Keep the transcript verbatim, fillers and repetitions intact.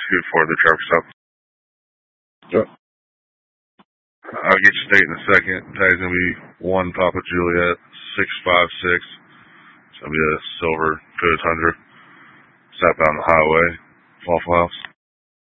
two for the traffic stop. Yep. I'll get your date in a second. Tag's gonna be one Papa Juliet six five six. It's gonna be a silver Toyota Tundra. Southbound the highway, Waffle House.